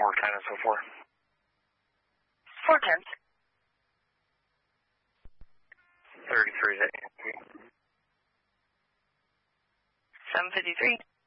410 and so forth. 410. 33 is at 753.